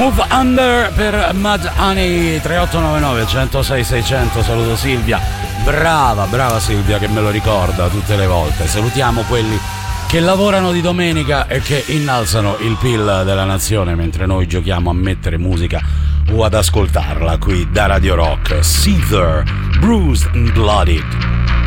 Move Under per Mud Honey. 3899 106 600. Saluto Silvia, brava Silvia che me lo ricorda tutte le volte. Salutiamo quelli che lavorano di domenica e che innalzano il PIL della nazione mentre noi giochiamo a mettere musica o ad ascoltarla qui da Radio Rock. Seether, Bruised and Bloodied.